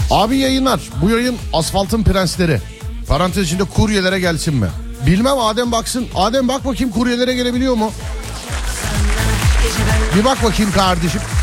Abi yayınlar. Bu yayın asfaltın prensleri. Parantez içinde kuryelere gelsin mi? Bilmem, Adem baksın. Adem bak bakayım kuryelere gelebiliyor mu? Bir bak bakayım kardeşim.